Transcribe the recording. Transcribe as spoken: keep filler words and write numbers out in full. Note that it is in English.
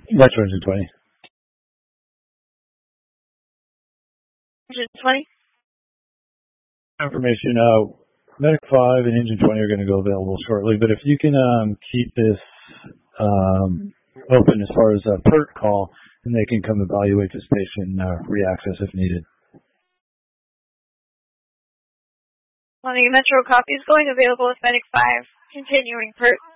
Metro Engine twenty. Engine twenty? Information, uh, Medic five and Engine twenty are going to go available shortly, but if you can um, keep this um, open as far as a PERT call, then they can come evaluate this patient and uh, reaccess if needed. Well, the Metro copy is going available with Medic five, continuing PERT.